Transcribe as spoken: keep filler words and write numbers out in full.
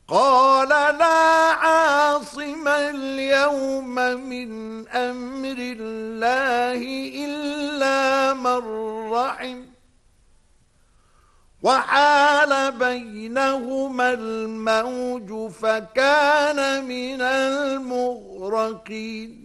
قال لا عاصم اليوم من أمر الله إلا من رحم وحال بينهما الموج فكان من المغرقين